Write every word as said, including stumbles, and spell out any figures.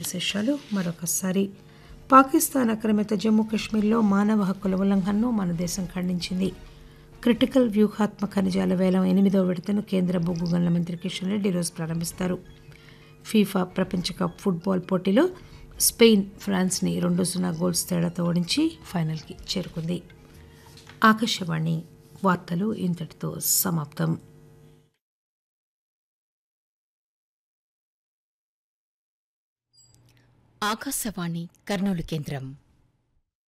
విశేషాలు మరొకసారి. పాకిస్తాన్ ఆక్రమిత జమ్మూ కశ్మీర్లో మానవ హక్కుల ఉల్లంఘనను మన దేశం ఖండించింది. క్రిటికల్ వ్యూహాత్మక ఖనిజాల వేలం ఎనిమిదో విడతను కేంద్ర బొగ్గు గనుల మంత్రి కిషన్ రెడ్డి ఈరోజు ప్రారంభిస్తారు. ఫీఫా ప్రపంచ కప్ ఫుట్బాల్ పోటీలో స్పెయిన్ ఫ్రాన్స్ని రెండు సున్నా గోల్స్ తేడాతో ఓడించి ఫైనల్కి చేరుకుంది. ఆకాశవాణి వార్తలు ఇంతటితో సమాప్తం. ఆకాశవాణి కర్నూలు కేంద్రం.